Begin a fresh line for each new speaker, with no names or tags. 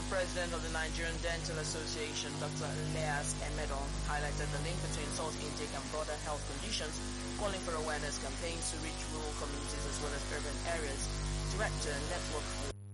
President of the Nigerian Dental Association, Dr. Elias Emedon, highlighted the link between salt intake and broader health conditions, calling for awareness campaigns to reach rural communities as well as urban areas. Director, Network for